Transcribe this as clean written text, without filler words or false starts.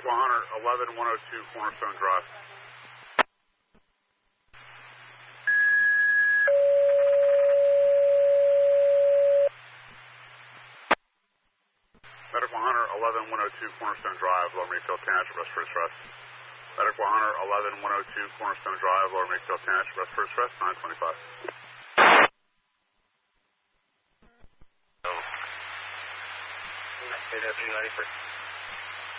Medic 100, 11102 Cornerstone Drive. Medic 100, 11102 Cornerstone Drive, Lower Mayfield, Tanage, rest first rest. Medic 100, 11102 Cornerstone Drive, Lower Mayfield, Tanage, rest first rest, 925. Oh. 91.